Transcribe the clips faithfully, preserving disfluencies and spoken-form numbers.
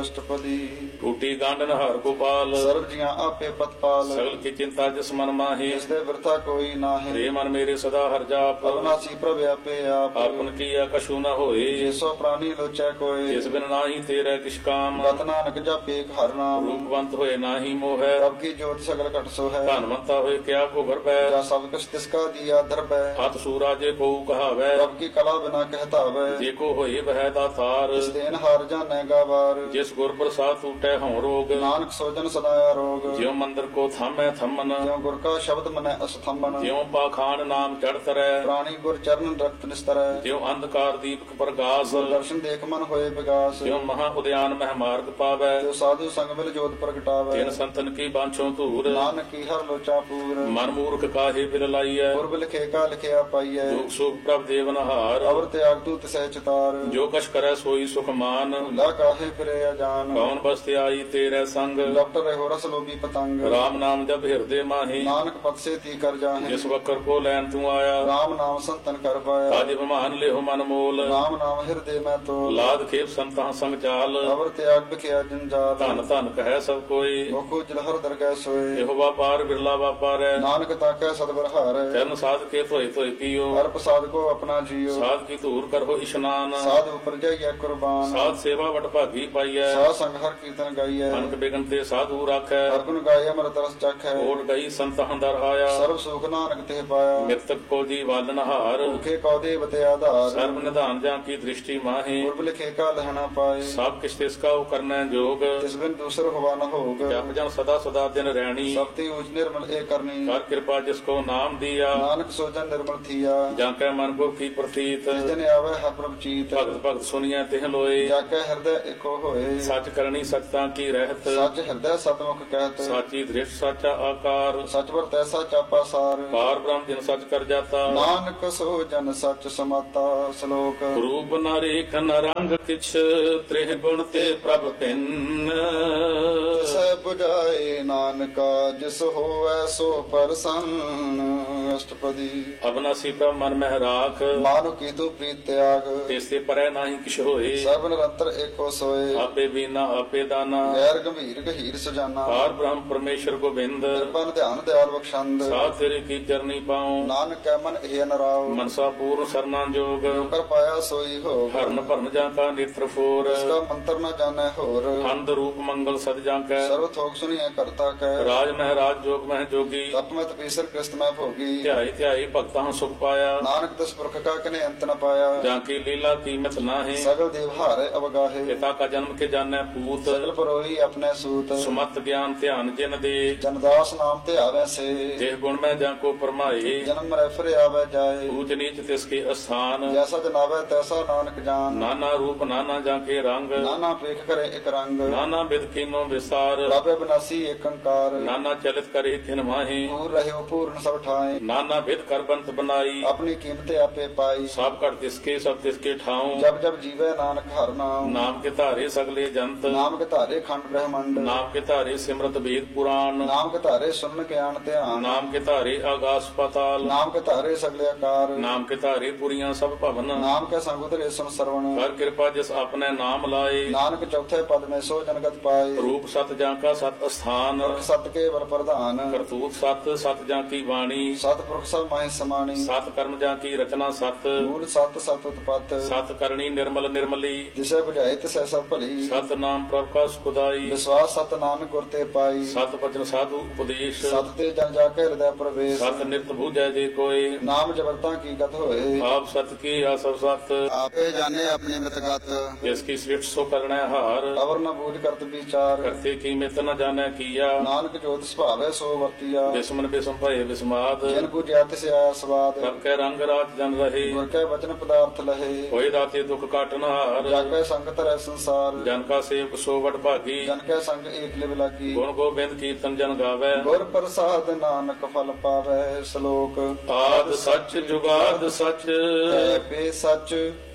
ਅਸ਼ਟਪਦੀ। ਟੂਟੀ ਗਾਂਡਨ ਹਰ ਗੋਪਾਲ, ਸਰਬ ਜੀਆਂ ਆਪੇ ਪਤਪਾਲ। ਸਗਲ ਕੀ ਚਿੰਤਾ ਜਿਸ ਮਨ ਮਾਹੀ, ਜਿਸ ਦੇ ਬਿਰਥਾ ਕੋਈ ਨਾਹੀਂ। ਰੇ ਮਨ ਮੇਰੇ ਸਦਾ ਹਰ ਜਾਪ, ਅਵਨਾਸੀ ਪ੍ਰਭ ਆਪੇ ਆਪ। ਆਪਨ ਕੀਆ ਕਛੂ ਨ ਹੋਏ, ਜਿਸੋ ਪ੍ਰਾਨੀ ਲੋਚੈ ਕੋਇ। ਜਿਸ ਬਿਨ ਨਾਹੀ ਤੇਰੇ ਕਿਛ ਕਾਮ, ਗਤ ਨਾਨਕ ਜਪੇ ਹਰ ਨਾਮ। ਰੂਪਵੰਤ ਹੋਏ ਨਾਹੀ ਮੋਹੈ, ਪ੍ਰਭ ਕੀ ਜੋਤ ਸਗਲ ਘਟ ਸੋ ਹੈ। ਧਨਵੰਤਾ ਹੋਏ ਕਿਆ ਕੋ ਗਰਬੈ, ਜਾ ਸਭ ਕੁਛ ਤਿਸਕਾ ਦੀਆ ਦਰਬੈ। ਹੱਥ ਸੂਰਾ ਜੇ ਕੋ ਕਹਾਵੈ, ਪ੍ਰਭ ਕੀ ਕਲਾ ਬਿਨਾ ਕਹਿਤਾਵੈ। ਜੇ ਕੋ ਹੋਏ ਬਹਿ ਦਾਤਾਰ, ਇਸ ਦੇਨ ਹਾਰ ਜਾਣੈ ਗਾਵਾਰ। ਜਿਸ ਗੁਰ ਪ੍ਰਸਾਦ ਟੂਟੈ ਹਉ ਰੋਗ, ਨਾਨਕ ਸੋਜਨ ਸਦਾ ਆਰੋਗ। ਜਿਉ ਮੰਦਰ ਕੋ ਥਾਮੈ ਥੰਮਨ, ਜਿਉ ਗੁਰ ਕਾ ਸ਼ਬਦ ਮਨੈ ਅਸਥੰਬਨ। ਜਿਉ ਪਾਖਾਨ ਨਾਮ ਚੜ ਤਰੈ, ਪ੍ਰਾਣੀ ਗੁਰ ਚਰਨ ਰਕਤ ਨਿਸਤਰੈ। ਜਿਉ ਅੰਧਕਾਰ ਦੀਪਕ ਪ੍ਰਗਾਸ, ਦਰਸ਼ਨ ਦੇਖ ਮਨ ਹੋਏ ਵਿਗਾਸ। ਜਿਉ ਮਹਾ ਉਦਿਆਨ ਮਹਿ ਮਾਰਗ ਪਾਵੈ, ਜੋ ਸਾਧੂ ਸੰਗ ਮਿਲ ਜੋਤ ਪ੍ਰਗਟਾਵੈ। ਤਿਨ ਸੰਤਨ ਕੀ ਬਾਂਛੋ ਧੂਰ, ਨਾਨਕ ਕੀ ਹਰ ਲੋਚਾ ਪੂਰ। ਮਨ ਮੂਰਖ ਕਾਹੇ ਬਿਲ ਲਾਈਐ, ਪੁਰਬ ਲਿਖੇ ਕਾ ਲਿਖਿਆ ਪਾਈਐ। ਦੁਖ ਸੁਖ ਪ੍ਰਭ ਦੇਵਨਹਾਰ, ਅਵਰ ਤਿਆਗ ਤੂ ਤਿਸੈ ਚਿਤਾਰ। ਜੋ ਕਛ ਕਰੈ ਸੋਈ ਸੁਖ ਮਾਨ, ਭੁਲਾ ਕਾਹੇ ਫਿਰੇ ਅਜਾਨ। ਕੌਣ ਬਸਤਿ ਆਈ ਤੇਰੇ ਸੰਗ, ਡਾਕਟਰ ਰਹੋ ਰਸ ਲੋਭੀ ਪਤੰਗ। ਰਾਮ ਨਾਮ ਜਪ ਹਿਰਦੇ ਮਾਹੀ, ਨਾਨਕ ਪਤ ਸੇ ਤੀ ਕਰ ਜਾਹੇ। ਜਿਸ ਵਕਰ ਕੋ ਲੈਣ ਤੂੰ ਆਇਆ, ਰਾਮ ਨਾਮ ਸੰਤਨ ਕਰ ਪਾਇਆ। ਤਾਜਿ ਬਮਾਨ ਲਿਹੁ ਮਨ ਮੋਲ, ਰਾਮ ਨਾਮ ਹਿਰਦੇ ਮੈਂ ਤੋਲ। ਲਾਦ ਖੇਪ ਸੰਤਾਂ ਸੰਗ ਚਾਲ, ਅਵਰ ਤਿਆਗ ਬਿਖਿਆ ਜੰਜਾਲ। ਧਨ ਧਨ ਕਹੈ ਸਭ ਕੋਈ, ਮੁਖੋ ਜਲਹਰ ਦਰਗਹਿ ਸੋਏ। ਇਹੋ ਵਾਪਾਰ ਬਿਰਲਾ ਵਾਪਾਰੈ, ਨਾਨਕ ਤਾਕੈ ਸਤਿਗੁਰ ਹਾਰੈ। ਚਰਨ ਸਾਧ ਕੇ ਧੋਏ ਧੋਏ ਪੀਓ, ਹਰ ਪ੍ਰਸਾਦ ਕੋ ਆਪਣਾ ਜੀਓ। ਸਾਧ ਕੀ ਧੂਰ ਕਰੋ ਇਸ਼ਨਾਨ, ਸਾਧ ਉਪਰ ਜਾਈਐ ਕੁਰਬਾਨ। ਸਾਧ ਸੇਵਾ ਵਡ ਭਾਗੀ ਪਾਈਐ, ਸਾਧ ਸੰਗ ਹਰ ਕੀਰਤਨ ਗਾਈਐ। ਅਨਕ ਬਿਗਨ ਤੇ ਸਾਧੂ ਰਾਖੈ, ਹਰ ਗੁਣ ਗਾਏ ਅਮਰਤ ਰਸ ਚਖੈ। ਓਟ ਗਈ ਸੰਤਾਂ ਦਰ ਆਇਆ, ਸਰਬ ਸੁਖ ਨਾਨਕ ਤੇ ਪਾਇਆ। ਮਿਰਤਕ ਕੋ ਜੀ ਵਾਲਨ ਹਾਰ, ਭੁਖੇ ਕਉ ਦੇਵਤੇ ਆਧਾਰ। ਸਰਬ ਨਿਧਾਨ ਜਾਂ ਕੀ ਦ੍ਰਿਸ਼ਟੀ ਮਾਹੀ, ਪੁਰਬ ਲਿਖੇ ਕਾ ਲਹਿਣਾ ਪਾਏ। ਸਭ ਕਿਛ ਤਿਸ ਕਾ ਕਰਨੈ ਜੋਗ, ਤਿਸ ਬਿਨ ਦੂਸਰ ਹੋਵਾ ਨ ਹੋਗ। ਜਪ ਜਨ ਸਦਾ ਸਦਾ ਦਿਨ ਰਹਿਣੀ, ਸਭ ਤੇ ਊਚ ਨਿਰਮਲ ਏ ਕਰਨੀ। ਕਰ ਕਿਰਪਾ ਜਿਸ ਕੋ ਨਾਮ ਦੀਆ, ਨਾਨਕ ਸੋਜਨ ਨਿਰਮਲ ਥੀਆ। ਜਾਂ ਕੈ ਮਨ ਕੋ ਕੀ ਪ੍ਰਤੀਤ, ਜਿਸ ਦਿਨ ਆਵੇ ਹਰ ਪ੍ਰਭ ਚੀਤ। ਭਗਤ ਭਗਤ ਸੁਣੀਐ ਤਿਹ ਲੋਏ, ਜਾ ਕੇ ਹਿਰਦੈ ਏਕੋ ਹੋਏ। ਸੱਚ ਕਰਨੀ ਸਚਤਾ ਕੀ ਰਹਿਤ, ਸੱਚ ਹਿਰਦੈ ਸਤਮੁਖ ਕਹਿਤ। ਸਾਚੀ ਦ੍ਰਿਸ਼ਟ ਸਾਚਾ ਆਕਾਰ, ਸਚ ਵਰ ਤੈਸਾ ਚਾਪਾ ਸਾਰ। ਪਾਰ ਬ੍ਰਹਮ ਜਿਨ ਸਚ ਕਰ ਜਾਤਾ, ਨਾਨਕ ਸੋ ਜਨ ਸਚ ਸਮਾਤਾ। ਸ਼ਲੋਕ ਰੂਪ ਨ ਰੇਖ ਨ ਰੰਗ ਕਿਛ, ਤ੍ਰਿਹ ਗੁਣ ਤੇ ਪ੍ਰਭ ਭਿੰਨ। ਸੈ 부ਝਾਏ ਨਾਨਕਾ ਜਿਸ ਹੋਵੈ ਸੋ ਪਰਸੰਨ। ਅਸ਼ਟਪਦੀ। ਅਬਨਾਸੀ ਪ੍ਰਭ ਮਨ ਮਹਿ ਰਾਖ, ਮਾਨੁ ਕੀ ਤੂ ਪ੍ਰੀਤ ਤਿਆਗ। ਤਿਸ ਤੇ ਪਰੈ ਨਾਹੀ ਕਿਛ ਹੋਏ, ਸਰਬ ਨਿਰੰਤਰ ਏਕੋ ਸੋਏ। ਆਪੇ ਬੀਨਾ ਆਪੇ ਦਾਨਾ, ਗੈਰ ਗੰਭੀਰ ਗਹੀਰ ਸੁਜਾਨਾ। ਪਾਰ ਬ੍ਰਹਮ ਪਰਮੇਸ਼ਰ ਗੋਬਿੰਦ, ਕਿਰਪਨ ਧਿਆਨ ਦਿਆਲ ਬਖਸ਼ੰਦ। ਸਾਧ ਤੇਰੇ ਕੀ ਚਰਨੀ ਪਾਉ, ਨਾਨਕ ਕੈ ਮਨ ਇਹ ਨਰਾਉ। ਮਨਸਾ ਪੂਰਨ ਸਰਨਾ ਜੋਗ, ਕਰ ਪਾਇਆ ਸੋਈ ਹੋ। ਹਰਨ ਭਰਨ ਜਾਂ ਕਾ ਨੇਤਰ ਫੋਰ, ਇਸਕਾ ਮੰਤਰ ਨ ਜਾਣੈ ਹੋਰ। ਅੰਧ ਰੂਪ ਮੰਗਲ ਸਦ ਜਾਂ ਕੈ, ਸਰਬ ਥੋਕ ਸੁਣੀਐ ਕਰਤਾ ਕੈ। ਰਾਜ ਮਹਿ ਰਾਜ ਜੋਗ ਮਹਿ ਜੋਗੀ, ਤਪ ਮਤ ਪੀਸਰ ਕ੍ਰਿਸਤ ਮੈਂ ਭੋਗੀ। ਧਿਆਈ ਧਿਆਈ ਭਗਤਾਂ ਸੁਖ ਪਾਇਆ, ਨਾਨਕ ਦਸ ਪੁਰਖ ਕਾ ਕਨੇ ਅੰਤ ਨ ਪਾਇਆ। ਜਾਂ ਕੀ ਲੀਲਾ ਕੀਮਤ ਨਾਹੀ, ਸਗਲ ਦੇਵ ਹਾਰੇ ਅਵਗਾਹੇ। ਪਿਤਾ ਕਾ ਜਨਮ ਕੇ ਜਾਣੈ ਪੂਤ, ਸਗਲ ਪਰੋਹੀ ਆਪਣੇ ਸੂਤ। ਸੁਮਤ ਗਿਆਨ ਧਿਆਨ ਜਿਨ ਦੇ, ਜਨਦਾਸ ਨਾਮ ਤੇ ਆਵੈ ਸੇ। ਜਿਹ ਗੁਣ ਮੈਂ ਜਾਂ ਕੋ ਪਰਮਾਏ, ਜਨਮ ਮਰੈ ਫਿਰ ਆਵੈ ਜਾਏ। ਊਚ ਨੀਚ ਤਿਸ ਕੇ ਅਸਥਾਨ, ਜੈਸਾ ਜਨਾਵੈ ਤੈਸਾ ਨਾਨਕ ਜਾਨ। ਨਾਨਾ ਰੂਪ ਨਾਨਾ ਜਾਂ ਕੇ ਰੰਗ, ਨਾਨਾ ਪੇਖ ਕਰੇ ਇਕ ਰੰਗ। ਨਾਨਾ ਬਿਦ ਕੀਨੋ ਵਿਸਾਰ, ਪ੍ਰਭੇ ਬਿਨਾਸੀ ਏਕ ਅੰਕਾਰ। ਨਾਨਾ ਚਲਿਤ ਕਰੇ ਖਿਨ ਮਾਹੀ, ਪੂਰ ਰਹਿਓ ਪੂਰਨ ਸਭ ਠਾਏ। ਨਾਨਾ ਬਿਦ ਕਰ ਬੰਤ ਬਨਾਈ, ਆਪਣੀ ਕੀਮਤ ਆਪੇ ਪਾਈ। ਸਭ ਘਟ ਤਿਸਕੇ ਸਭ ਤਿਸਕੇ ਠਾਉ, ਜਬ ਜਬ ਜੀਵੈ ਨਾਨਕ ਹਰ ਨਾਮ। ਨਾਮ ਕੇ ਧਾਰੇ ਸਗਲੇ ਜੰਤ, ਨਾਮ ਕੇ ਧਾਰੇ ਖੰਡ ਬ੍ਰਹਮੰਡ। ਨਾਮ ਕੇ ਧਾਰੇ ਸਿਮਰਤ ਵੇਦ ਪੁਰਾਣ, ਨਾਮ ਕੇ ਧਾਰੇ ਸੁਨ ਗਿਆਨ ਧਿਆਨ। ਨਾਮ ਕੇ ਧਾਰੇ ਆਗਾਸ ਪਾਤਾਲ, ਨਾਮ ਕੇ ਧਾਰੇ ਸਗਲੇ ਆਕਾਰ। ਨਾਮ ਕੇ ਧਾਰੇ ਪੁਰੀਆਂ ਸਭ ਭਵਨ, ਨਾਮ ਕੇ ਸੰਗ ਉਤਰੇ ਸੁਨ ਸਰਵਣ। ਕਰ ਕਿਰਪਾ ਜਿਸ ਆਪਣੇ ਨਾਮ ਲਾਏ, ਨਾਨਕ ਚੌਥੇ ਪਦ ਮੈਂ ਸੋ ਜਨਗਤ ਪਾਏ। ਰੂਪ ਸਤ ਜਾਂ ਕਾ ਸਤ ਅਸਥਾਨ, ਪੁਰਖ ਸਤ ਕੇ ਬਲ ਪ੍ਰਧਾਨ। ਕਰਤੂਤ ਸਤ ਸਤ ਜਾਂ ਕੀ ਬਾਣੀ, ਸਤ ਪੁਰਖ ਸਭ ਮਾਹਿ ਸਮਾਣੀ। ਸਤ ਕਰਮ ਜਾਂ ਕੀ ਰਚਨਾ ਸਤ, ਮੂਲ ਸਤ ਸਤ ਉਤਪਤ। ਸਤ ਕਰਨੀ ਨਿਰਮਲ ਨਿਰਮਲੀ, ਜਿਸੇ ਬੁਝਾਏ ਤਿਸੈ ਸਭ ਭਲੀ। ਸਤ ਨਾਮ ਪ੍ਰਭ ਕਾ ਸੁਖਦਾਈ, ਵਿਸ਼ਵਾਸ ਸਤ ਨਾਨਕ ਗੁਰ ਤੇ ਪਾਈ। ਸਤ ਬਚਨ ਸਾਧੂ ਉਪਦੇਸ਼, ਸਤ ਤੇ ਜਨ ਜਾ ਕੇ ਹਿਰਦੈ ਪ੍ਰਵੇਸ਼। ਸਤ ਨਿਤ ਬੂਝੈ ਜੇ ਕੋਏ, ਨਾਮ ਜਬਰਤਾ ਕੀ ਗਤ ਹੋਏ। ਆਪ ਸਤ ਕੀ ਆ ਸਭ ਸਤ, ਆਪੇ ਜਾਣੇ ਆਪਣੀ ਮਿਤਗਤ। ਜਿਸ ਕੀ ਸ੍ਰਿਸ਼ਟ ਸੋ ਕਰਣੈ ਹਾਰ, ਅਵਰ ਨ ਬੂਝ ਕਰਤ ਵਿਚਾਰ। ਕਰਤੇ ਕੀ ਮਿਤ ਨ ਜਾਣੈ ਕੀਆ, ਨਾਨਕ ਜੋਤ ਸੁਭਾਵੈ ਸੋ ਵਰਤੀਆ। ਬਿਸਮਨ ਬਿਸਮ ਭਏ ਬਿਸਮਾਦ, ਜਿਨ ਪੂਜਿਆ ਤਿਸ ਆਇਆ ਸਵਾਦ। ਸਭ ਕੈ ਰੰਗ ਰਾਤ ਜਨ ਰਹੇ, ਗੁਰ ਕੈ ਵਚਨ ਪਦਾਰਥ ਲਹੇ। ਹੋਏ ਦਾਤੇ ਦੁਖ ਕਾਟਨ ਹਾਰ, ਜਗ ਕੈ ਸੰਗਤ ਰਹਿ ਸੰਸਾਰ। ਜਨ ਕਾ ਸੇਵਕ ਸੋ ਵਡ ਭਾਗੀ, ਜਨ ਕੈ ਸੰਗ ਏਕ ਲਿਵ ਲਾਗੀ। ਗੁਣ ਗੋਬਿੰਦ ਕੀਰਤਨ ਜਨ ਗਾਵੈ, ਗੁਰ ਪ੍ਰਸਾਦ ਨਾਨਕ ਫਲ ਪਾਵੈ। ਸ਼ਲੋਕ ਆਦ ਸੱਚ ਜੁਗਾਦ ਸੱਚ, ਹੈ ਬੇ ਸੱਚ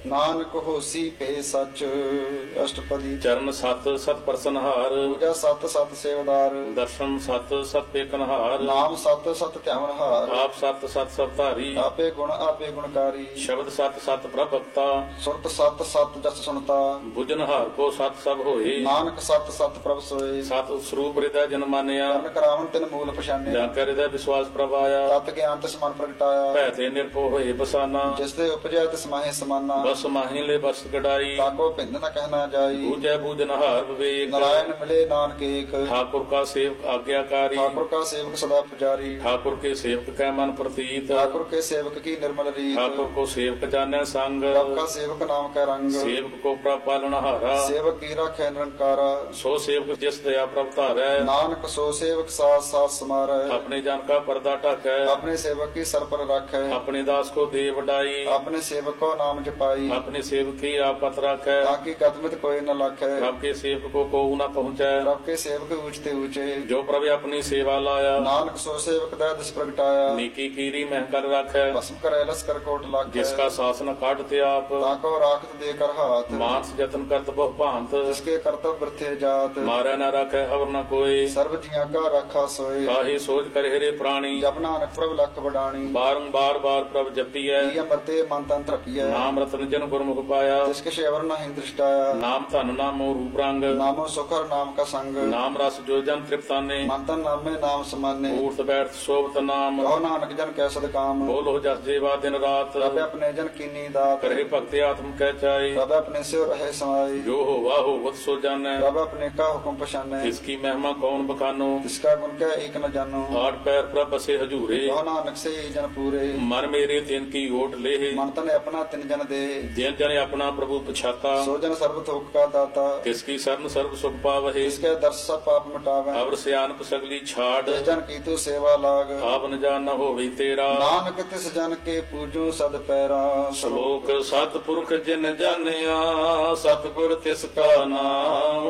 ਨਾਨਕ ਹੋਸੀ ਪੇ ਸਚ। ਅਸ਼ਟਪਦੀ। ਚਰਨ ਸਤ ਸਤ ਪ੍ਰਸਨਹਾਰ, ਪੂਜਾ ਸਤ ਸਤ ਸੇਵਦਾਰ। ਦਰਸ਼ਨ ਸਤ ਸਤ ਪੇਕਨਹਾਰ, ਨਾਮ ਸਤ ਸਤ ਧਿਆਵਨਹਾਰ। ਆਪ ਸਤ ਸਤ ਸਤਧਾਰੀ, ਆਪੇ ਗੁਣ ਆਪੇ ਗੁਣਕਾਰੀ। ਸ਼ਬਦ ਸਤ ਸਤ ਪ੍ਰਭਕਤਾ, ਸੁਰਤ ਸਤ ਸਤ ਜਸ ਸੁਣਤਾ। ਬੁਝਨਹਾਰ ਕੋ ਸਤ ਸਭ ਹੋਏ, ਨਾਨਕ ਸਤ ਸਤ ਪ੍ਰਭ ਸੋਏ। ਸਤ ਸਰੂਪ ਹਿਰਦੈ ਜਨ ਮਾਨਿਆ, ਕਰਨ ਕਰਾਵਨ ਤਿਨ ਮੂਲ ਪਛਾਨਿਆ। ਜਾਂ ਕੈ ਹਿਰਦੈ ਵਿਸ਼ਵਾਸ ਪ੍ਰਭ ਆਇਆ, ਤਤ ਗਿਆਨ ਤਿਸ ਮਨ ਪ੍ਰਗਟਾਇਆ। ਭੈ ਤੇ ਨਿਰਭਉ ਹੋਏ ਬਸਾਨਾ, ਜਿਸ ਦੇ ਉਪਜਿਆ ਤਿਸ ਮਾਹੇ ਸਮਾਨਾ। ਬਸ ਮਾਹੀ ਲੈ ਬਸ ਗਡਾਈ, ਤਾਕੋ ਭਿੰਦ ਨ ਕਹਿਣਾ ਜਾਈ। ਬੂਝੈ ਬੂਝਨਹਾਰ ਵਿਵੇਕ, ਨਾਰਾਇਣ ਮਿਲੇ ਨਾਨਕ ਏਕ। ਠਾकुर का सेवक आज्ञाकारी, ठाकुर का सेवक सदा पुजारी। ठाकुर के सेवक कै मन प्रतीत, ठाकुर के सेवक की निर्मल रीत। ठाकुर को सेवक जाने संग, प्रभ का सेवक नाम का रंग। सेवक को प्रभ पालनहारा, सेवक की राखै निरंकारा। सो सेवक जिस दया प्रभ धारै, नानक सो सेवक साथ साथ समारै। अपने जन का पर्दा ढाकै, अपने सेवक की सर पर राखै। अपने दास को दे वडाई, अपने सेवक को नाम जपाई। अपने सेवक की आप पत राखै, ताकि कदमित कोई न लाखै। प्रभ के सेवक को को न पहुँचै, प्रभ के सेवक ऊंचते ऊंचे। जो प्रभ अपनी सेवा लाया, नानक सो सेवक दया दिस प्रगटाया। नीकी कीरी मह कर राखै, भस्म करे लस्कर कोट लाखै। जिसका शासन काटते आप, ताको राखत देकर हाथ। मानस जतन करत बहु भांत, जिसके कर्तव्य वृथे जात। मारै न राखै अवर न कोई, सर्व जिया का राखा सोए। काहे सोच कर हेरे प्राणी, जप नानक प्रभ लख बडाणी। बारंबार बार प्रभ जपिਐ, प्रिय मरते मन तन तृपिय। नाम रतन जन गुरमुख पाया, जिसके शेवर न हिं दृष्टाया। नाम धन नामो रूप रंग, नामो सुखर नाम का संग। नाम रस जो जन तृप्ताने, मन तन नामे नाम समाने। ऊर्त बैठ शोभत नाम, कहो नानक जन कै सद काम। बोलो जस जेवा दिन रात, प्रभ अपने जन कीनी दात। करे भक्ति आत्म कह चाहे, प्रभ अपने से रहे समाई। जो हो वाह हो वत सो जानै, प्रभ अपने का हुक्म पछाने। इसकी महिमा कौन बखानो, जिसका गुण क्या एक न जानो। आठ पैर प्रभ बसे हजूरे, कहो नानक से ही जन पूरे। मन मेरे तिन की ओट ले, मन तन अपना तिन जन दे। जिन जन अपना प्रभु पछाता, सो जन सर्व थोक का दाता। किसकी शरण सर्व सुख पावहे, इसके दर्श सब पाप मिटावे। अवर सियानप सगली छाड़, जिस जन की तू सेवा लाग। आप न जान न होवे तेरा, नानक तिस जन के पूजू सद पैरा। श्लोक सतपुरख जिन जानिया, सतगुर तिसका नाम,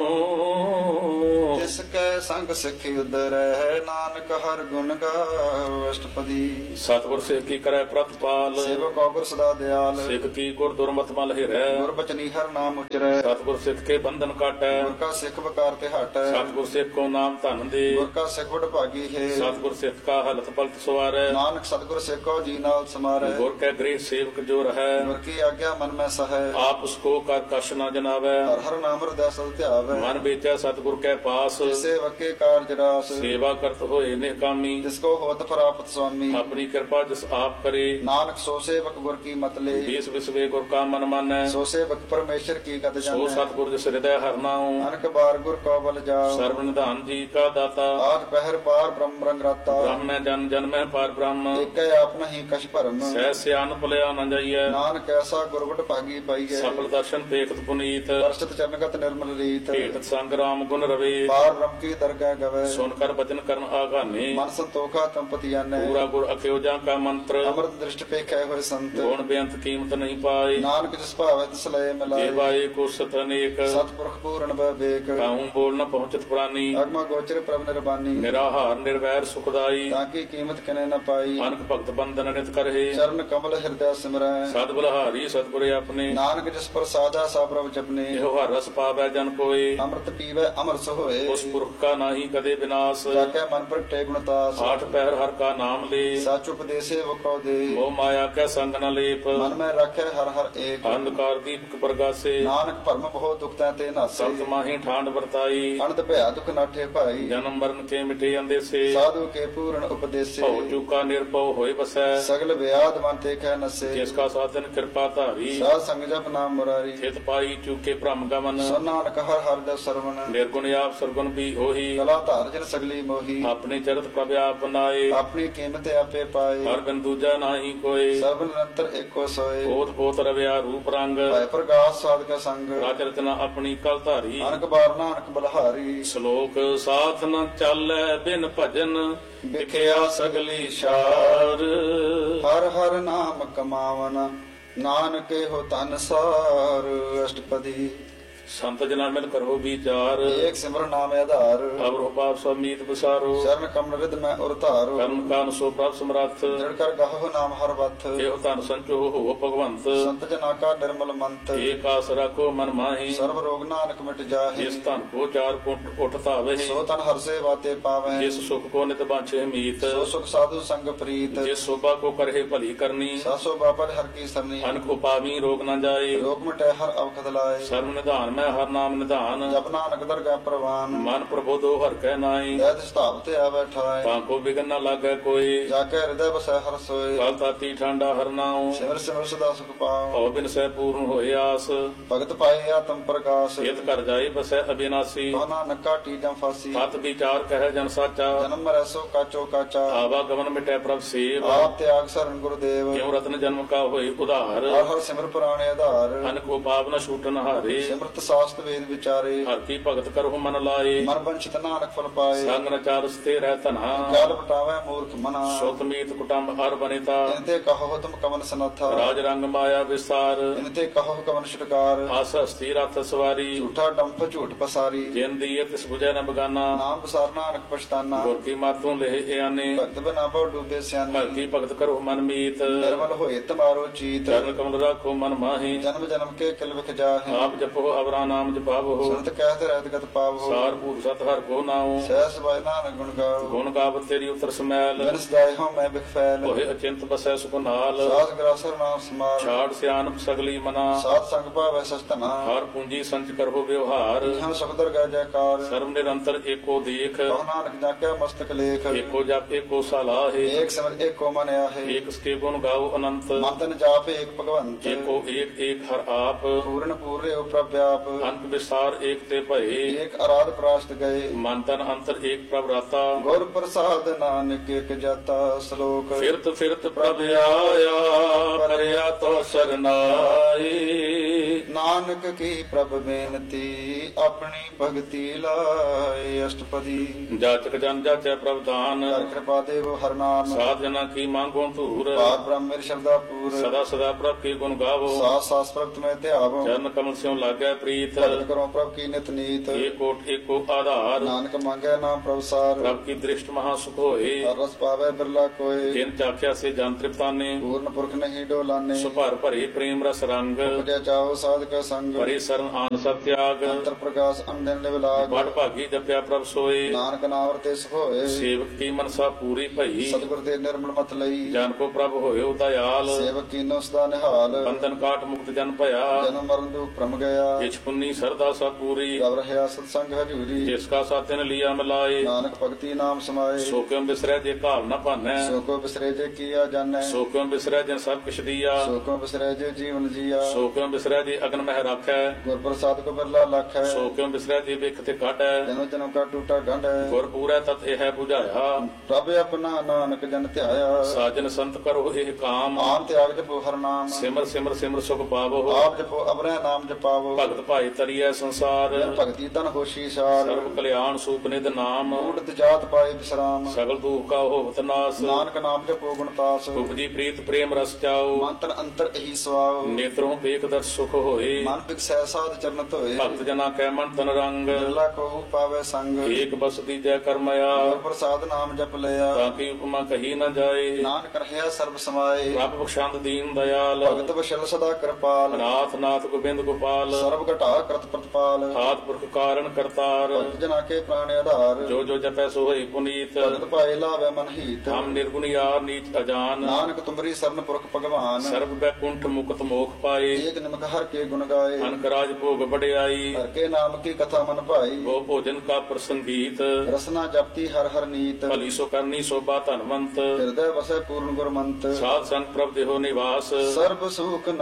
तिसके संग सिखि उदरै। नानक हर गुण गाओ। अष्टपदी। सतगुर सिख की करे प्रतिपाल, सेवक गुर सदा दयाल। सिख की गुर दुर्मत मल हिरै, गुर बचनी हर नाम उचरै। सतगुर सिख के बंधन काटै, गुर का सिख बकार ते हटै। सतगुर सिख को नाम धन दे, गुर का सिख बड़ भागी है। सतगुर सिख का हलत पलत सवारै, नानक सतगुर सिख को जी नाल समारै। गुर के गृह सेवक जो रहै, गुर की आज्ञा मन में सहै। आप उसको कर कश न जनावै, हर हर नाम हृदय सद ध्यावै। मन बेचै सतगुर के पास, सेवक के कार्य रास। सेवा करत होए निकामी, जिसको होत प्राप्त स्वामी। अपनी कृपा जिस आप करे, नानक सो सेवक गुर की मत ले। बीस विश्वे गुर का मन मानै, सो सेवक परमेश्वर की गत सो जानै। सतगुर जिस हृदय हर नाऊ, अनक बार गुर को बल जाओ। सर्व निधान जी का दाता, आठ पहर पार ब्रह्म रंग राता। ब्रह्म में जन जन में पार ब्रह्म, एक अपना ही कश भरम। सह सियान भुलिया न जाइए, नानक ऐसा गुरगुट भागी पाइए। सफल दर्शन देखत पुनीत, वर्षित चरणगत निर्मल रीत। भेटत संग राम गुण रवे, पार ब्रह्म की दरगाह गवे। सुनकर वचन कर्म आगाने, मन संतोखा तंपति जाने। पूरा गुर अख्योजा का मंत्र, अमृत दृष्टि पे खे हुए संत। गुण बेअंत कीमत नहीं पाए, नानक जिस भावे तिस लय मिलाए। जेवाए को सत अनेक, सतपुरख पूर्ण विवेक। काहू बोल न पहुंचत प्राणी, अगम गोचर प्रभ निर्बानी। निराहार निर्वैर सुखदाई, ताकि कीमत कने न पाई। अनक भक्त बंधन नित करहे, चरण कमल हृदय सिमरै। सद बलहारी सतगुर अपने, नानक जिस पर साजा सा प्रभ जपने। एहो हर रस पावै जन कोय, अमृत पीवै अमर सोए। उस पुरख का नाही कदे विनाश, जाके मन पर टे गुणतास। आठ पहर हर का नाम ले, सच उपदेशे वो कौ दे। मोह माया के संग न लेप, मन में रखे हर हर एक। अंधकार दीपक प्रगासे, नानक भरम बहुत दुख तै नासे। सत माही ठांड वर्ताई, अनंत भया दुख नाठे भाई। जन्म मरण के मिटे अंदेसे, साधु के पूर्ण उपदेशे। भव चूका निर्भव होय बसै, सगल व्याध मन ते कै नसे। जिसका साधन कृपा धारी, साध संग जप नाम मुरारी। हित पाई चूके भ्रम गमन, सो नानक हर हर दस सरवण। निर्गुण आप सरगुण भी होही, कला धार जन सगली मोही। अपने चरित प्रभ आप बनाए, अपनी कीमत आपे पाए। हर बिन दूजा नाही कोय, सर्व निरंतर एको सोए। पोत पोत रव्या रूप रंग, भय प्रकाश साध का संग। राज रचना अपनी कल धारी, अनक बार नानक बलहारी। श्लोक साथ न चालै बिन भजन, विख्या सगली शार, हर हर नाम कमावन। नानक हो तन सार। अष्टपदी। ਸੰਤ ਜਨਾਂ ਮਿਲ ਕਰੋ ਵਿਚਾਰ ਏਕ ਸਿਮਰਨ ਨਾਮ ਆਧਾਰ ਅਵਰੋ ਪਾਪ ਸਭ ਮੀਤ ਵਿਸਾਰੋ ਚਰਨ ਕਮਲ ਰਿਦ ਮੈਂ ਉਰ ਧਾਰੋ ਕਰਮ ਕਾਨ ਸੋ ਪ੍ਰਭ ਸਮਰੱਥ ਦ੍ਰਿੜ ਕਰ ਗਾਹੋ ਨਾਮ ਹਰ ਵਥ ਇਹੋ ਧਨ ਸੰਚੋ ਹੋ ਭਗਵੰਤ ਸੰਤ ਜਨਾ ਕਾ ਨਿਰਮਲ ਮੰਤ ਏਕ ਆਸ ਰੱਖੋ ਮਨ ਮਾਹੀ ਸਰਬ ਰੋਗ ਨਾਨਕ ਮਿਟ ਜਾਹੇ ਜਿਸ ਧਨ ਕੋ ਚਾਰ ਕੁੰਟ ਉਠ ਧਾਵੇ ਸੋ ਤਨ ਹਰਸੇ ਬਾਤੇ ਪਾਵੈ ਜਿਸ ਸੁਖ ਕੋ ਨਿਤ ਬਾਂਛੇ ਮੀਤ ਸੋ ਸੁਖ ਸਾਧੂ ਸੰਗ ਪ੍ਰੀਤ ਜਿਸ ਸੋਭਾ ਕੋ ਕਰਹਿ ਭਲੀ ਕਰਨੀ ਸਾਸੋ ਬਾਪਰ ਹਰ ਕੀ ਸਰਨੀ ਅਨਕ ਉਪਾਵੀ ਰੋਗ ਨਾ ਜਾਏ ਰੋਗ ਮਿਟੈ ਹਰ ਅਵਖਦ ਲਾਏ ਸਰਬ ਨਿਧਾਨ ਮੈਂ ਹਰ ਨਾਮ ਨਿਧਾਨ ਜਪ ਨਾਨਕ ਦਰਗਾਹ ਪ੍ਰਵਾਨ ਮਨ ਪ੍ਰਬੋਧੋ ਹਰ ਕਹਿ ਨਾਈ ਜੈ ਤਿਸ ਧਾਮ ਤੇ ਆ ਬੈਠਾਏ ਤਾਂ ਕੋ ਬਿਗਨ ਨਾ ਲਾਗੈ ਕੋਈ ਜਾ ਕੇ ਹਿਰਦੈ ਵਸੈ ਹਰ ਸੋਏ ਕਲ ਤਾਤੀ ਠੰਡਾ ਹਰ ਨਾਉ ਸਿਮਰ ਸਿਮਰ ਸਦਾ ਸੁਖ ਪਾਉ ਭਉ ਬਿਨ ਸਹਿ ਪੂਰਨ ਹੋਏ ਆਸ ਭਗਤ ਪਾਏ ਆਤਮ ਪ੍ਰਕਾਸ਼ ਇਤ ਕਰ ਜਾਏ ਬਸੈ ਅਬਿਨਾਸੀ ਕੋ ਨਾਨਕ ਕਾਟੀ ਜਮ ਫਾਸੀ ਸਤ ਵਿਚਾਰ ਕਹਿ ਜਨ ਸਾਚਾ ਜਨਮ ਮਰੈ ਸੋ ਕਾਚੋ ਕਾਚਾ ਆਵਾ ਗਮਨ ਮਿਟੈ ਪ੍ਰਭ ਸੇਵ ਆਪ ਤਿਆਗ ਸਰਨ ਗੁਰਦੇਵ ਕਿਉ ਰਤਨ ਜਨਮ ਕਾ ਹੋਏ ਉਧਾਰ ਹਰ ਹਰ ਸਿਮਰ ਪੁਰਾਣੇ ਆਧਾਰ ਅਨ ਕੋ ਪਾਪ ਨ ਛੂਟਨ ਹਾਰੇ ਸਿਮਰਤ ਸਾਸਤ ਵੇਦ ਵਿਚਾਰੇ ਹਰ ਕੀ ਭਗਤ ਕਰਹੁ ਮਨ ਲਾਏ ਮਨ ਬੰਚਿਤ ਨਾਨਕ ਫਲ ਪਾਏ ਸੰਗ ਨ ਚਾਰ ਸਤੇ ਰਹਿ ਧਨਾ ਕਾਲ ਪਟਾਵੇ ਮੂਰਖ ਮਨਾ ਸੁਤ ਮੀਤ ਕੁਟੰਬ ਹਰ ਬਨਿਤਾ ਇਨਤੇ ਕਹੋ ਤੁਮ ਕਮਨ ਸਨਥਾ ਰਾਜ ਰੰਗ ਮਾਇਆ ਵਿਸਾਰ ਇਨਤੇ ਕਹੋ ਕਮਨ ਛੁਟਕਾਰ ਆਸ ਹਸਤੀ ਰਥ ਸਵਾਰੀ ਝੂਠਾ ਡੰਫ ਝੂਠ ਪਸਾਰੀ ਜਿਨ ਦੀਏ ਤਿਸ ਬੁਝੈ ਨ ਬਗਾਨਾ ਨਾਮ ਪਸਾਰ ਨਾਨਕ ਪਛਤਾਨਾ ਗੁਰ ਕੀ ਮਾਤੋਂ ਲਹਿ ਆਨੇ ਭਗਤ ਬਨਾ ਬਹੁ ਡੂਬੇ ਸਿਆਨੇ ਭਗਤੀ ਭਗਤ ਕਰੋ ਮਨ ਮੀਤ ਨਿਰਮਲ ਹੋਏ ਤਮਾਰੋ ਚੀਤ ਚਰਨ ਕਮਲ ਰਾਖੋ ਮਨ ਮਾਹੀ ਜਨਮ ਜਨਮ ਕੇ ਕਿਲ ਵਿਖ ਜਾਹੇ ਆਪ ਜਪੋ ਅਵਰਾ ਨਾਮ ਜਪਾਵੋ ਸੰਤ ਕਹਿਤ ਰਹਿਤ ਗਤ ਪਾਵੋ ਸਾਰ ਭੂਤ ਸਤ ਹਰ ਕੋ ਨਾਉ ਸਹਿਸ ਬਾਇ ਨਾਨਕ ਗੁਣ ਗਾਓ ਗੁਣ ਗਾਵਤ ਤੇਰੀ ਉਤਰ ਸਮੈਲ ਬਿਨ ਸਦਾਇ ਹਉ ਮੈਂ ਬਿਖ ਫੈਲ ਹੋਏ ਅਚਿੰਤ ਬਸੈ ਸੁਖ ਨਾਲ ਸਾਧ ਗ੍ਰਾਸਰ ਨਾਮ ਸਮਾਰ ਛਾੜ ਸਿਆਨਪ ਸਗਲੀ ਮਨਾ ਸਾਧ ਸੰਗ ਭਾਵੈ ਸਸਤਨਾ ਹਰ ਪੂੰਜੀ ਸੰਚ ਕਰੋ ਵਿਵਹਾਰ ਹਮ ਸੁਖਦਰ ਗਾ ਜੈਕਾਰ ਸਰਬ ਨਿਰੰਤਰ ਏਕੋ ਦੇਖ ਕਹੋ ਨਾਨਕ ਜਾਕਿਆ ਮਸਤਕ ਲੇਖ ਏਕੋ ਜਪ ਏਕੋ ਸਲਾਹੇ ਏਕ ਸਿਮਰ ਏਕੋ ਮਨ ਆਹੇ ਏਕ ਸਕੇ ਗੁਣ ਗਾਓ ਅਨੰਤ ਮੰਤਨ ਜਾਪ ਏਕ ਭਗਵੰਤ ਏਕੋ ਏਕ ਏਕ ਹਰ ਆਪ ਪੂਰਨ ਪੂਰੇ ਉਪਰਵਿਆਪ ਅੰਤ ਵਿਸਾਰ ਏਕ ਤੇ ਭਏ ਏਕ ਅਰਾਧ ਪ੍ਰਾਸ਼ਤ ਗਏ ਮਨ ਤਨ ਅੰਤਰ ਏਕ ਪ੍ਰਭ ਰਾਤਾ ਗੁਰ ਪ੍ਰਸਾਦ ਨਾਨਕ ਏਕ ਜਾਤਾ ਸ਼ਲੋਕ ਫਿਰਤ ਫਿਰਤ ਪ੍ਰਭ ਆਇਆ ਕਰਿਆ ਤੋ ਸਰਨਾਈ ਨਾਨਕ ਕੀ ਪ੍ਰਭ ਬੇਨਤੀ ਆਪਣੀ ਭਗਤੀ ਲਾਏ ਅਸ਼ਟਪਦੀ ਜਾਚਕ ਜਨ ਜਾਚੈ ਪ੍ਰਭ ਦਾਨ ਹਰ ਕਿਰਪਾ ਦੇਵ ਹਰ ਨਾਮ ਸਾਧ ਜਨਾ ਕੀ ਮੰਗੋ ਧੂਰ ਪਾਰ ਬ੍ਰਹਮ ਮੇਰ ਸ਼ਬਦਾ ਪੂਰ ਸਦਾ ਸਦਾ ਪ੍ਰਭ ਕੀ ਗੁਣ ਗਾਵੋ ਸਾਸ ਸਾਸ ਪ੍ਰਭਤ ਮੈਂ ਧਿਆਵੋ ਚਰਨ ਕਮਲ ਸਿਉ ਲਾਗੈ ਪ੍ਰੀਤ ਭਗਤ ਕਰੋ ਪ੍ਰਭ ਕੀ ਨਿਤ ਨੀਤ ਏਕੋ ਏਕੋ ਆਧਾਰ ਨਾਨਕ ਮੰਗੈ ਨਾਮ ਪ੍ਰਭ ਸਾਰ ਪ੍ਰਭ ਕੀ ਦ੍ਰਿਸ਼ਟ ਮਹਾ ਸੁਖ ਹੋਏ ਹਰ ਰਸ ਪਾਵੇ ਬਿਰਲਾ ਕੋਏ ਜਿਨ ਚਾਖਿਆ ਸੇ ਜਨ ਤ੍ਰਿਪਤਾਨੇ ਪੂਰਨ ਪੁਰਖ ਨਹੀਂ ਡੋਲਾਨੇ ਸੁਭਰ ਭਰੇ ਪ੍ਰੇਮ ਰਸ ਰੰਗ ਉਪਜਿਆ ਚਾਓ ਸਾਧਕ ਸੰਗ ਭਰੇ ਸਰਨ ਆਨ ਸਤ ਤਿਆਗ ਅੰਤਰ ਪ੍ਰਕਾਸ਼ ਅੰਦਨ ਨਿਵਲਾਗ ਬੜ ਭਾਗੀ ਜਪਿਆ ਪ੍ਰਭ ਸੋਏ ਨਾਨਕ ਨਾਮ ਵਰਤੇ ਸੁਖ ਹੋਏ ਸੇਵਕ ਕੀ ਮਨਸਾ ਪੂਰੀ ਭਈ ਸਤਿਗੁਰ ਦੇ ਨਿਰਮਲ ਮਤ ਲਈ ਜਨ ਕੋ ਪ੍ਰਭ ਹੋਇਓ ਦਇਆਲ ਸੇਵਕ ਕੀਨੋ ਸਦਾ ਨਿਹਾਲ ਬੰਧਨ ਕਾਟ ਮੁਕਤ ਜਨ ਭਇਆ ਜਨਮ ਮਰਨ ਦੁਖ ਭ੍ਰਮ ਗਿਆ ਕਿਛ ਪੁੰਨੀ ਸਰਦਾ ਸਾ ਪੂਰੀ ਰਵ ਰਹਿਆ ਸਤ ਸੰਗ ਹਜੂਰੀ ਜਿਸ ਕਾ ਸਾਥਨ ਲਿਆ ਮਲਾਏ ਨਾਨਕ ਭਗਤੀ ਨਾਮ ਸਮਾਏ ਸੋ ਕਿਉ ਬਿਸਰੈ ਜੇ ਘਾਲ ਨਾ ਭਾਨੈ ਸੋ ਕੋ ਬਿਸਰੇ ਜੇ ਕੀਆ ਜਾਣੈ ਸੋ ਕਿਉ ਬਿਸਰੈ ਜੇ ਸਭ ਕਿਛ ਦੀਆ ਸੋ ਕੋ ਬਿਸਰੇ ਜੇ ਜੀਵਨ ਜੀਆ ਸੋ ਕਿਉ ਬਿਸਰੈ ਜੇ ਅਗਨ ਮਹਿ ਰਾਖੈ ਗੁਰ ਪ੍ਰਸਾਦ ਕੋ ਬਿਰਲਾ ਲਖ ਹੈ ਸੋ ਕਿਉ ਬਿਸਰੈ ਜੇ ਵਿਖ ਤੇ ਕਾਟੈ ਜਨਮ ਜਨਮ ਕਾ ਟੂਟਾ ਗੰਢ ਹੈ ਗੁਰ ਪੂਰੈ ਤਤ ਇਹ 부ਝਾਇਆ ਪ੍ਰਭ ਆਪਣਾ ਨਾਨਕ ਜਨ ਧਿਆਇਆ ਸਾਜਨ ਸੰਤ ਕਰੋ ਇਹ ਕਾਮ ਆਨ ਤਿਆਗ ਜਪੋ ਹਰ ਨਾਮ ਸਿਮਰ ਸਿਮਰ ਸਿਮਰ ਸੁਖ ਪਾਵੋ ਆਪ ਜਪੋ ਅਬਰੈ ਨਾਮ ਜਪਾਵੋ ਭਗਤ ਭਾਈ ਤਰੀਐ ਸੰਸਾਰ ਜਨ ਭਗਤੀ ਤਨ ਹੋਸ਼ੀ ਸਾਰ ਸਰਬ ਕਲਿਆਣ ਸੂਪ ਨਿਧ ਨਾਮ ਊੜਤ ਜਾਤ ਪਾਏ ਵਿਸਰਾਮ ਸਗਲ ਦੁਖ ਕਾ ਹੋਵਤ ਨਾਸ ਨਾਨਕ ਨਾਮ ਜਪੋ ਗੁਣ ਤਾਸ ਉਪਜੀ ਪ੍ਰੀਤ ਪ੍ਰੇਮ ਰਸ ਚਾਓ ਮੰਤਰ ਅੰਤਰ ਇਹੀ ਸਵਾਉ ਨੇਤਰੋਂ ਵੇਖ ਦਰ ਸੁਖ ਹੋਏ ਮਨ ਪਿਕਸੈ ਸਾਧ ਚਰਨ ਧੋਏ ਭਗਤ ਜਨਾ ਕੈ ਮਨ ਤਨ ਰੰਗ ਬਿਰਲਾ ਕੋ ਪਾਵੇ ਸੰਗ ਏਕ ਬਸ ਦੀਜੈ ਕਰਮਇਆ ਗੁਰ ਪ੍ਰਸਾਦ ਨਾਮ ਜਪ ਲਿਆ ਤਾਂ ਕੀ ਉਪਮਾ ਕਹੀ ਨਾ ਜਾਏ ਨਾਨਕ ਰਹਿਆ ਸਰਬ ਸਮਾਏ ਪ੍ਰਭ ਬਖਸ਼ੰਦ ਦੀਨ ਦਇਆਲ ਭਗਤ ਵਸ਼ਲ ਸਦਾ ਕਿਰਪਾਲ ਨਾਥ ਨਾਥ ਗੋਬਿੰਦ ਗੋਪਾਲ ਸਰਬ ਘਟਾ ਕਰਤ ਪ੍ਰਤਪਾਲ ਆਦ ਪੁਰਖ ਕਾਰਨ ਕਰਤਾਰ ਭਗਤ ਜਨਾ ਕੇ ਪ੍ਰਾਣ ਆਧਾਰ ਜੋ ਜੋ ਜਪੈ ਸੋ ਹੋਈ ਪੁਨੀਤ ਭਗਤ ਪਾਏ ਲਾਵੇ ਮਨ ਹੀਤ ਹਮ ਨਿਰਗੁਣ ਯਾਰ ਨੀਚ ਅਜਾਨ ਨਾਨਕ ਤੁਮਰੀ ਸਰਨ ਪੁਰਖ ਭਗਵਾਨ ਸਰਬ ਬੈਕੁੰਠ ਮੁਕਤ ਮੋਖ ਪਾਏ ਏਕ ਨਿਮਕ ਹਰ ਕੇ ਗੁਣ ਗਾਏ ਅਨਕ ਰਾਜ ਭੋਗ ਬੜਿਆਈ ਹਰ ਕੇ ਨਾਮ ਕੀ ਕਥਾ ਮਨ ਭਾਈ ਗੋ ਭੋਜਨ ਕਾ ਪ੍ਰਸੰਗੀਤ ਰਸਨਾ ਜਪਤੀ ਹਰ ਹਰ ਨੀਤ ਭਲੀ ਸੋ ਕਰਨੀ ਸੋਭਾ ਧਨਵੰਤ ਹਿਰਦੈ ਵਸੈ ਪੂਰਨ ਗੁਰਮੰਤ ਸਾਧ ਸੰਗ ਪ੍ਰਭ ਦੇਹੋ ਨਿਵਾਸ ਸਰਬ ਸੁਖ